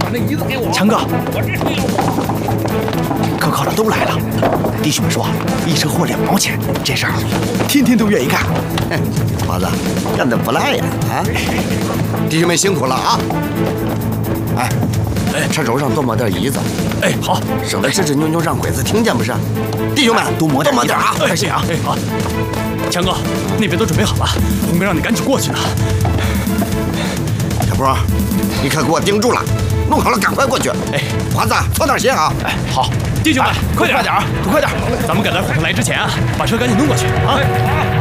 那椅子给我。 强哥， 我这是有。 可靠的都来了。弟兄们说，1车货2毛钱，这事儿天天都愿意干。 华子干得不赖呀！啊，弟兄们辛苦了啊！哎，车轴上多抹点胰子。 哎，好， 省得吱吱扭扭让鬼子听见不是？弟兄们， 多抹点啊！ 快些啊！ 哎，好，强哥，那边都准备好了，红哥让你赶紧过去呢。 小波，你可给我盯住了，弄好了赶快过去。 哎， 华子，操点心啊！ 哎，好，弟兄们，快点啊，快点！咱们赶在火车来之前啊，把车赶紧弄过去啊！